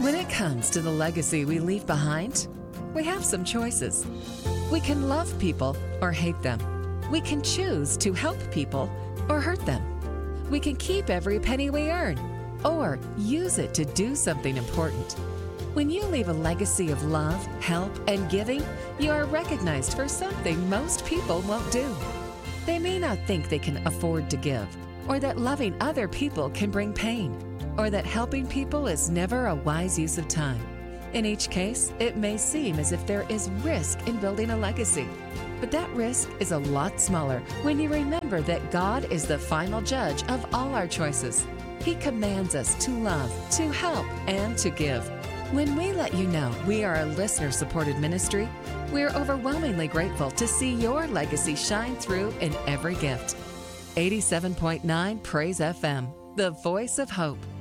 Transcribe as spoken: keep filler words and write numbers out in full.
When it comes to the legacy we leave behind, we have some choices. We can love people or hate them. We can choose to help people or hurt them. We can keep every penny we earn or use it to do something important. When you leave a legacy of love, help, and giving, you are recognized for something most people won't do. They may not think they can afford to give, or that loving other people can bring pain, or that helping people is never a wise use of time. In each case, it may seem as if there is risk in building a legacy. But that risk is a lot smaller when you remember that God is the final judge of all our choices. He commands us to love, to help, and to give. When we let you know we are a listener-supported ministry, we are overwhelmingly grateful to see your legacy shine through in every gift. eighty-seven point nine Praise F M, the voice of hope.